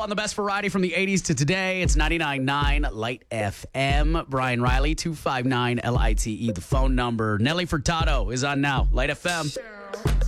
on the best variety from the 80s to today. It's 99.9 Light FM. Brian Riley, 259 LITE, the phone number. Nelly Furtado is on now. Light FM.